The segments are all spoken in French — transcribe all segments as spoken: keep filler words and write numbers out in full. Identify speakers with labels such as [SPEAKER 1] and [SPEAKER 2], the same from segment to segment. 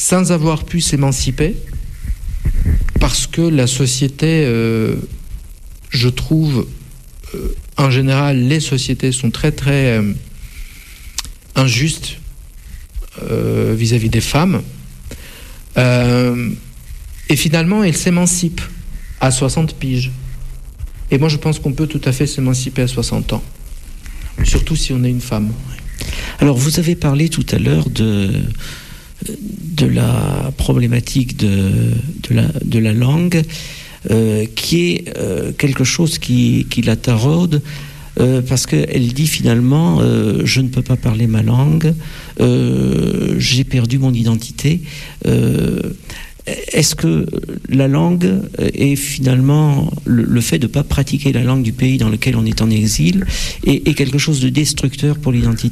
[SPEAKER 1] sans avoir pu s'émanciper, parce que la société, euh, je trouve, euh, en général, les sociétés sont très très euh, injustes euh, vis-à-vis des femmes. Euh, et finalement, elles s'émancipent à soixante piges. Et moi, je pense qu'on peut tout à fait s'émanciper à soixante ans, surtout si on est une femme.
[SPEAKER 2] Alors, vous avez parlé tout à l'heure de, de la problématique de, de, la, de la langue, euh, qui est euh, quelque chose qui, qui la taraude, euh, parce qu'elle dit finalement, euh, je ne peux pas parler ma langue, euh, j'ai perdu mon identité. Euh, Est-ce que la langue est finalement, le, le fait de ne pas pratiquer la langue du pays dans lequel on est en exil, est, est quelque chose de destructeur pour l'identité ?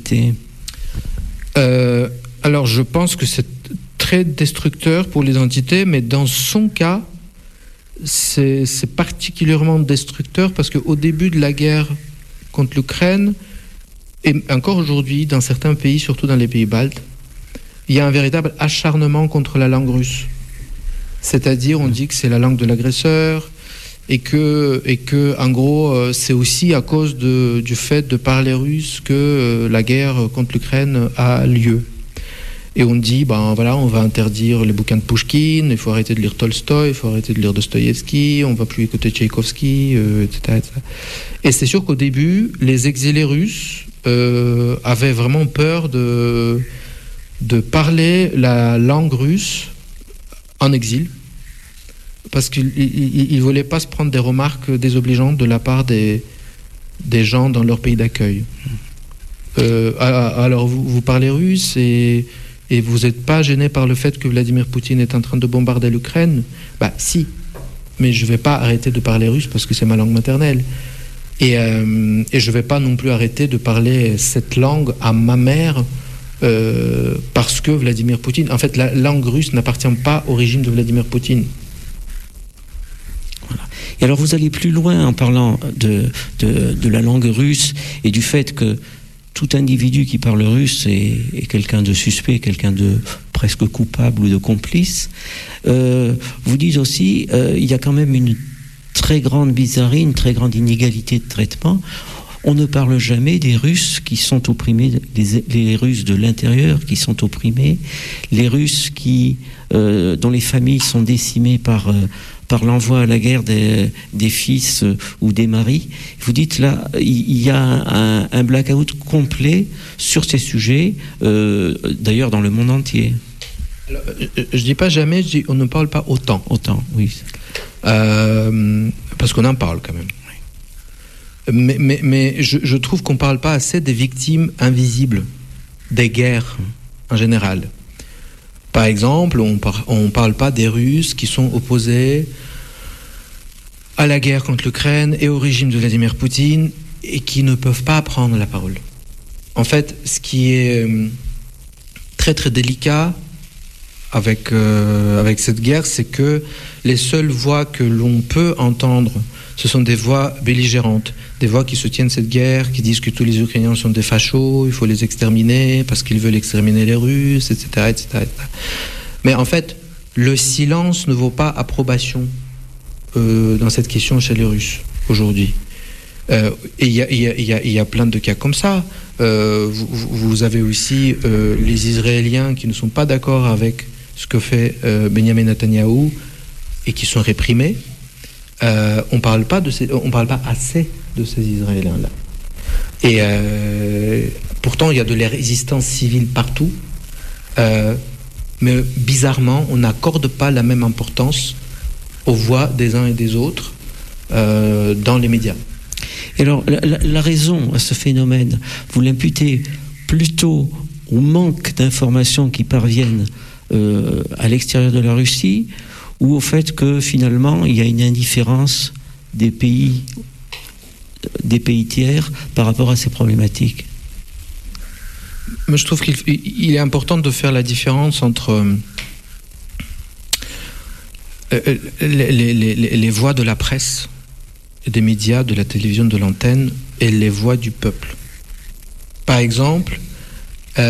[SPEAKER 1] euh, Alors je pense que c'est très destructeur pour l'identité, mais dans son cas, c'est, c'est particulièrement destructeur parce qu'au début de la guerre contre l'Ukraine, et encore aujourd'hui dans certains pays, surtout dans les pays baltes, il y a un véritable acharnement contre la langue russe. C'est-à-dire, on dit que c'est la langue de l'agresseur et que, et que en gros, euh, c'est aussi à cause de, du fait de parler russe que euh, la guerre contre l'Ukraine a lieu. Et on dit, ben voilà, on va interdire les bouquins de Pouchkine, il faut arrêter de lire Tolstoï, il faut arrêter de lire Dostoïevski, on va plus écouter Tchaïkovski, euh, et cetera, et cetera. Et c'est sûr qu'au début, les exilés russes euh, avaient vraiment peur de, de parler la langue russe en exil, parce qu'ils ne voulaient pas se prendre des remarques désobligeantes de la part des, des gens dans leur pays d'accueil. Euh, alors, vous, vous parlez russe et, et vous n'êtes pas gêné par le fait que Vladimir Poutine est en train de bombarder l'Ukraine ? Bah, si, mais je ne vais pas arrêter de parler russe parce que c'est ma langue maternelle. Et, euh, et je ne vais pas non plus arrêter de parler cette langue à ma mère Euh, parce que Vladimir Poutine... En fait, la langue russe n'appartient pas au régime de Vladimir Poutine.
[SPEAKER 2] Voilà. Et alors, vous allez plus loin en parlant de, de, de la langue russe et du fait que tout individu qui parle russe est, est quelqu'un de suspect, quelqu'un de presque coupable ou de complice. Euh, vous dites aussi, euh, il y a quand même une très grande bizarrerie, une très grande inégalité de traitement. On ne parle jamais des Russes qui sont opprimés, les, les Russes de l'intérieur qui sont opprimés, les Russes qui, euh, dont les familles sont décimées par, euh, par l'envoi à la guerre des, des fils euh, ou des maris. Vous dites là, il, il y a un, un blackout complet sur ces sujets, euh, d'ailleurs dans le monde entier.
[SPEAKER 1] Alors, je ne dis pas jamais, je dis on ne parle pas autant.
[SPEAKER 2] Autant, oui.
[SPEAKER 1] Euh, parce qu'on en parle quand même. Mais, mais, mais je, je trouve qu'on ne parle pas assez des victimes invisibles des guerres en général. Par exemple, on ne parle pas des Russes qui sont opposés à la guerre contre l'Ukraine et au régime de Vladimir Poutine et qui ne peuvent pas prendre la parole. En fait, ce qui est très très délicat avec, euh, avec cette guerre, c'est que les seules voix que l'on peut entendre, ce sont des voix belligérantes, des voix qui soutiennent cette guerre, qui disent que tous les Ukrainiens sont des fachos, il faut les exterminer parce qu'ils veulent exterminer les Russes, et cetera, et cetera, et cetera. Mais en fait, le silence ne vaut pas approbation euh, dans cette question chez les Russes aujourd'hui. Euh, et il y a, y, a, y, a, y a plein de cas comme ça. Euh, vous, vous avez aussi euh, les Israéliens qui ne sont pas d'accord avec ce que fait euh, Benjamin Netanyahou et qui sont réprimés. Euh, on parle pas de ces, on parle pas assez de ces Israéliens-là. Et euh, pourtant, il y a de la résistance civile partout. Euh, mais bizarrement, on n'accorde pas la même importance aux voix des uns et des autres euh, dans les médias.
[SPEAKER 2] Et alors, la, la, la raison à ce phénomène, vous l'imputez plutôt au manque d'informations qui parviennent euh, à l'extérieur de la Russie, ou au fait que finalement il y a une indifférence des pays, des pays tiers par rapport à ces problématiques?
[SPEAKER 1] Mais je trouve qu'il il est important de faire la différence entre euh, les, les, les, les voix de la presse, des médias, de la télévision, de l'antenne, et les voix du peuple. Par exemple,